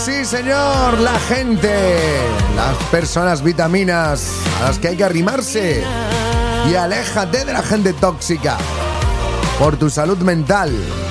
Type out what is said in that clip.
Sí, señor, la gente, las personas vitaminas a las que hay que arrimarse. Y aléjate de la gente tóxica por tu salud mental.